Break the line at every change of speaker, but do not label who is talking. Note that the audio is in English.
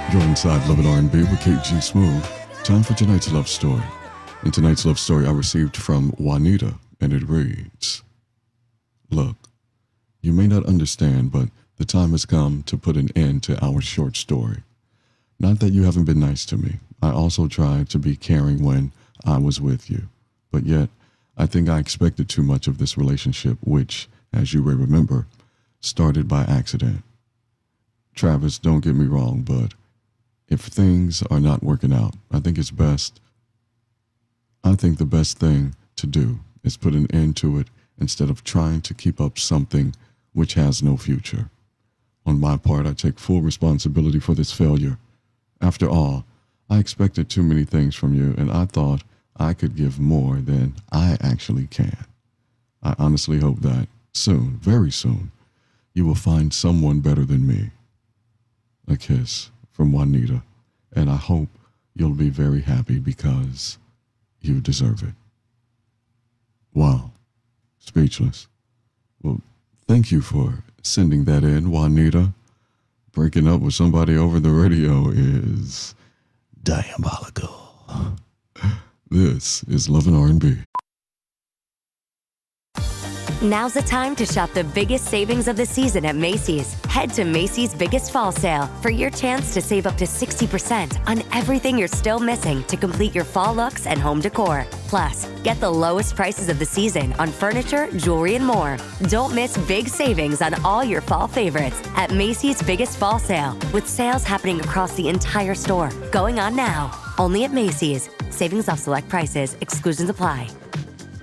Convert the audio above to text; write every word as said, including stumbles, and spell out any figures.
You're inside Love and R and B with Kate G. Smooth. Time for tonight's love story. In tonight's love story, I received from Juanita, and it reads, Look, you may not understand, but the time has come to put an end to our short story. Not that you haven't been nice to me. I also tried to be caring when I was with you. But yet, I think I expected too much of this relationship, which, as you may remember, started by accident. Travis, don't get me wrong, but if things are not working out, I think it's best, I think the best thing to do is put an end to it instead of trying to keep up something which has no future. On my part, I take full responsibility for this failure. After all, I expected too many things from you, and I thought I could give more than I actually can. I honestly hope that soon, very soon, you will find someone better than me. A kiss from Juanita, and I hope you'll be very happy because you deserve it. Wow. Speechless. Well, thank you for sending that in, Juanita. Breaking up with somebody over the radio is diabolical. This is Love and R and B.
Now's the time to shop the biggest savings of the season at Macy's. Head to Macy's Biggest Fall Sale for your chance to save up to sixty percent on everything you're still missing to complete your fall looks and home decor. Plus, get the lowest prices of the season on furniture, jewelry, and more. Don't miss big savings on all your fall favorites at Macy's Biggest Fall Sale, with sales happening across the entire store. Going on now. Only at Macy's. Savings off select prices. Exclusions apply.